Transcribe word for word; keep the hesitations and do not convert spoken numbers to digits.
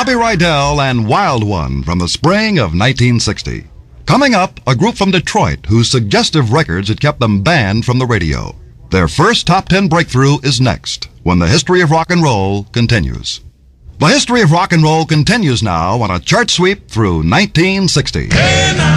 Bobby Rydell and Wild One from the spring of nineteen sixty. Coming up, a group from Detroit whose suggestive records had kept them banned from the radio. Their first top ten breakthrough is next, when the history of rock and roll continues. The history of rock and roll continues now on a chart sweep through nineteen sixty. Hey,